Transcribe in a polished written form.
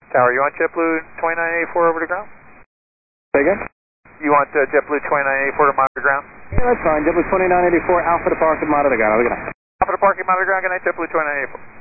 Tower, you want JetBlue 2984 over to ground? Say again? You want JetBlue 2984 to monitor ground? Yeah, that's fine. JetBlue 2984, Alpha to park and monitor ground. Good night. Alpha to parking, monitor ground. Good night, JetBlue 2984.